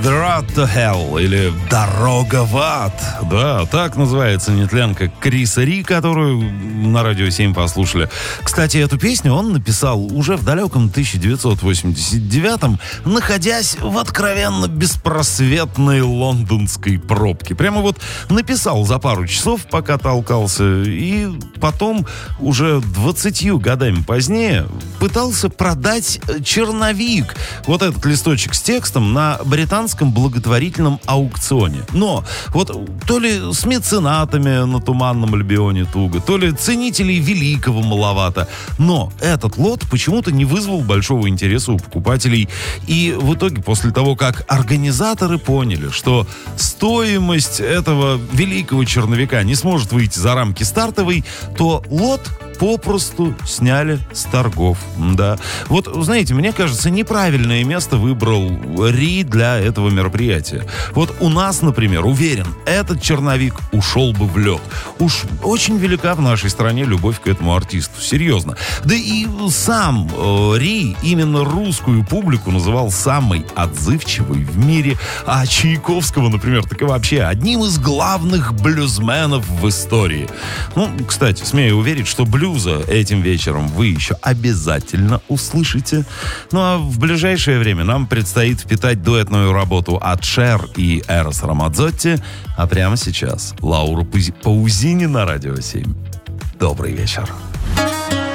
The Road to Hell или Дорога в ад. Да, так называется нетленка Криса Ри, которую на Радио 7 послушали. Кстати, эту песню он написал уже в далеком 1989-м, находясь в откровенно беспросветной лондонской пробке. Прямо вот написал за пару часов, пока толкался, и потом, уже 20 годами позднее, пытался продать черновик, вот этот листочек с текстом, на британском благотворительном аукционе. Но вот то ли с меценатами на Туманном Альбионе туго, то ли ценителей великого маловато. Но этот лот почему-то не вызвал большого интереса у покупателей. И в итоге, после того, как организаторы поняли, что стоимость этого великого черновика не сможет выйти за рамки стартовой, то лот попросту сняли с торгов. Да. Вот, знаете, мне кажется, неправильное место выбрал Ри для этого мероприятия. Вот у нас, например, уверен, этот черновик ушел бы в лед. Уж очень велика в нашей стране любовь к этому артисту. Серьезно. Да и сам Ри именно русскую публику называл самой отзывчивой в мире. А Чайковского, например, так и вообще одним из главных блюзменов в истории. Ну, кстати, смею уверить, что блюза этим вечером вы еще обязательно услышите. Ну а в ближайшее время нам предстоит впитать дуэтную работу от Шер и Эрос Рамадзотти. А прямо сейчас Лаура Паузини на Радио 7. Добрый вечер.